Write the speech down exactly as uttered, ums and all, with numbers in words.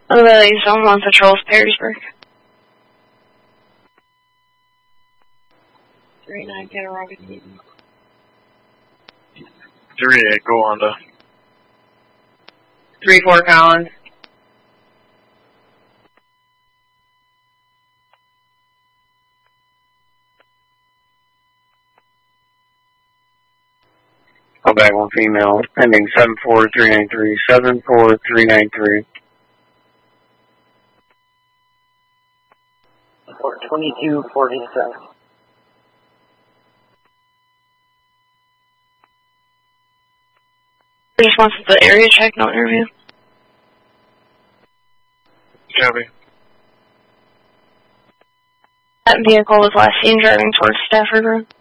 Lily Zone one patrols Perrysburg. three nine, get a rocket team. three eight, go on to. three four, Collins. Call back one female, ending seven four three nine three, seven four three nine three. four twenty-two forty-seven. Response to the area check, no interview. Copy. That vehicle was last seen driving towards Stafford Road.